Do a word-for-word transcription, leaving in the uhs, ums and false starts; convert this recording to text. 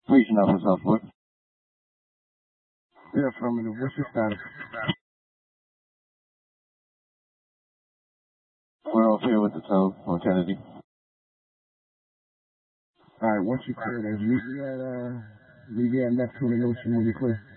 Reaching out for Southwood. Yeah, affirmative. What's your status? We're all here with the tow on Kennedy. All right, once you clear those, meet me at, uh, meet me at Neptune and Ocean when you clear.